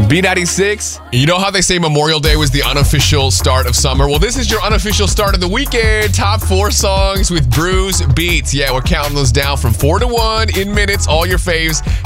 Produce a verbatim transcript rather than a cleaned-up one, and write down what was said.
B ninety-six. You know how they say Memorial Day was the unofficial start of summer? Well, this is your unofficial start of the weekend. Top four songs with Bruce Beats. Yeah, we're counting those down from four to one in minutes. All your faves